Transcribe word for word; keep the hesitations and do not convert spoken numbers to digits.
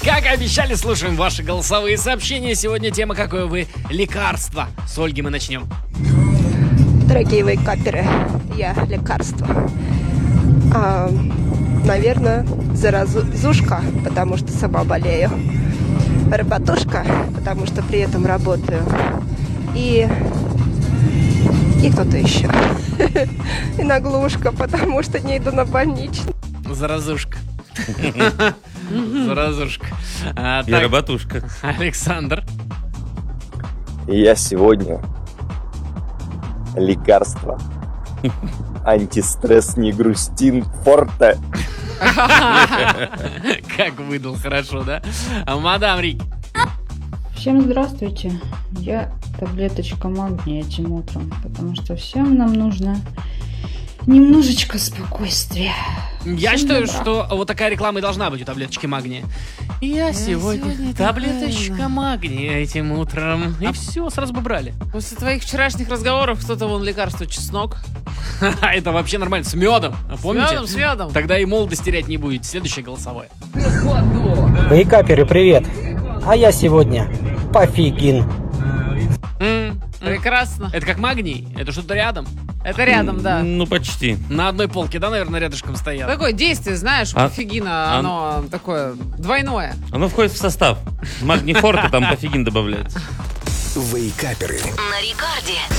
Как обещали, слушаем ваши голосовые сообщения. Сегодня тема «Какое вы лекарство?». С Ольги мы начнем. Дорогие вейкаперы, я лекарство. А, наверное, заразушка, потому что сама болею. Работушка, потому что при этом работаю. И... И кто-то еще. И наглушка, потому что не иду на больничный. Заразушка. Заразушка. А, И так, работушка. Александр. Я сегодня лекарство. Антистресс, не грустин, форте. Как выдал хорошо, да? А, мадам Рик. Всем здравствуйте. Я таблеточка магния этим утром, потому что всем нам нужно немножечко спокойствия. Я Всем считаю, добра. что вот такая реклама и должна быть у таблеточки магния. Я сегодня, сегодня таблеточка такая, магния этим утром. И все, сразу бы брали. После твоих вчерашних разговоров кто-то вон лекарство чеснок. Это вообще нормально. С медом. Помните? С медом, с медом. Тогда и молодость терять не будете. Следующее голосовое. Вейкаперы, привет! А я сегодня пофигин. М, Прекрасно. Это как магний? Это что-то рядом? Это рядом, да. Ну, почти. На одной полке, да, наверное, рядышком стоят? Такое действие, знаешь, у А- пофигина, а- оно такое двойное. Оно входит в состав. Магнифорте там пофигин добавляется. Вейкаперы. На Рекорде.